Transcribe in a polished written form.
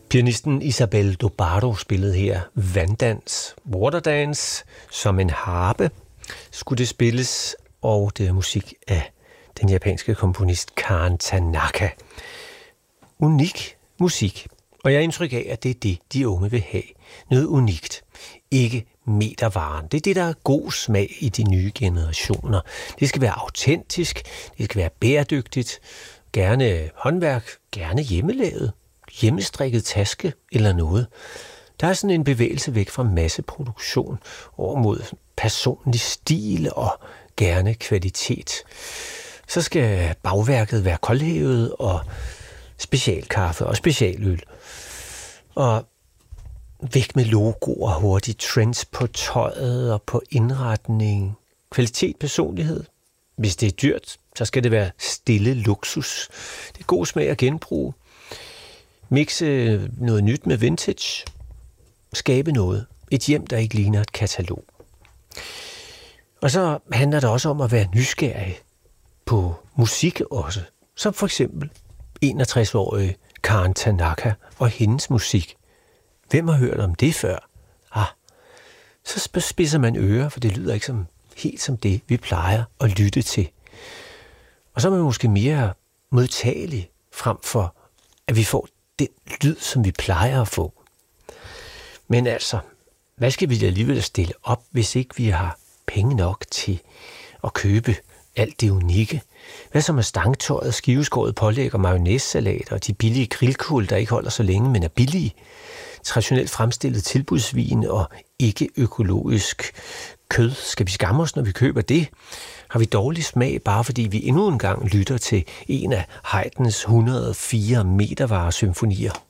Pianisten Isabel Dobardo spillede her vanddans, waterdance, som en harpe skulle det spilles, og det er musik af den japanske komponist Karen Tanaka. Unik musik, og jeg har indtryk af, at det er det, de unge vil have. Noget unikt, ikke metervaren. Det er det, der er god smag i de nye generationer. Det skal være autentisk, det skal være bæredygtigt, gerne håndværk, gerne hjemmelavet, hjemmestrikket taske eller noget. Der er sådan en bevægelse væk fra masseproduktion over mod personlig stil og gerne kvalitet. Så skal bagværket være koldhævet og specialkaffe og specialøl. Og væk med logoer, hurtige trends på tøjet og på indretning. Kvalitet, personlighed. Hvis det er dyrt, så skal det være stille luksus. Det er god smag at genbruge. Mixe noget nyt med vintage. Skabe noget. Et hjem, der ikke ligner et katalog. Og så handler det også om at være nysgerrig på musik også. Som for eksempel 61-årige Karen Tanaka og hendes musik. Hvem har hørt om det før? Så spidser man ører, for det lyder ikke helt som det, vi plejer at lytte til. Og så er man måske mere modtagelig frem for, at vi får den lyd, som vi plejer at få. Men altså, hvad skal vi alligevel stille op, hvis ikke vi har penge nok til at købe alt det unikke? Hvad så med stangtøjet, skiveskåret pålæg og mayonnaise-salat og de billige grillkål, der ikke holder så længe, men er billige? Traditionelt fremstillet tilbudsvin og ikke økologisk kød. Skal vi skamme os, når vi køber det? Har vi dårlig smag, bare fordi vi endnu en gang lytter til en af Haydns 104 metervare-symfonier?